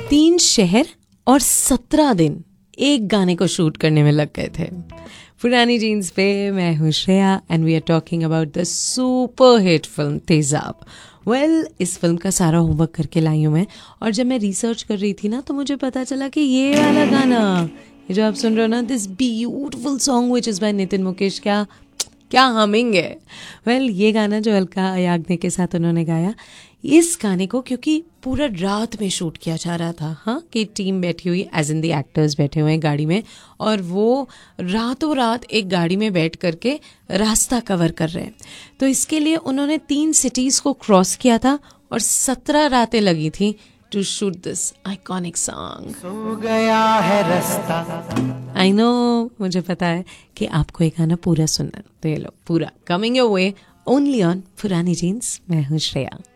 3 शहर और 17 दिन एक गाने को शूट करने में लग गए थे। पुरानी जीन्स पे मैं हूँ Shreya and we are talking about the super hit film तेजाब। इस फिल्म का सारा होमवर्क करके लाई हूँ मैं, और जब मैं रिसर्च कर रही थी ना तो मुझे पता चला कि ये वाला गाना, ये जो आप सुन रहे हो ना, this beautiful song which is by Nitin Mukesh, क्या हमिंग है। ये गाना जो अलका याग्निक के साथ उन्होंने गाया, इस गाने को क्योंकि पूरा रात में शूट किया जा रहा था, हाँ, कि टीम बैठी हुई एज इन दी एक्टर्स बैठे हुए हैं गाड़ी में, और वो रातों रात एक गाड़ी में बैठ करके रास्ता कवर कर रहे हैं। तो इसके लिए उन्होंने 3 सिटीज़ को क्रॉस किया था और 17 रातें लगी थी to shoot this iconic song. सो गया है रास्ता। आई नो, मुझे पता है कि आपको ये गाना पूरा सुनना, तो ये लो पूरा coming your way only on पुरानी जीन्स। मैं हूँ श्रेया।